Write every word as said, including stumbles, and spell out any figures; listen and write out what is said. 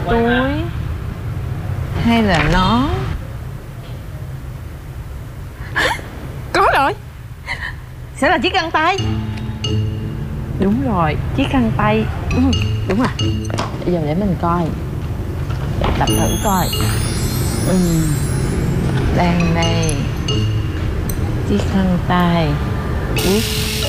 túi hay là nó? Có rồi, sẽ là chiếc găng tay. Đúng rồi, chiếc găng tay. Ừ, đúng rồi. Bây giờ để mình coi, đọc thử coi. Ừ, đang đây. Chiếc găng tay. Ui,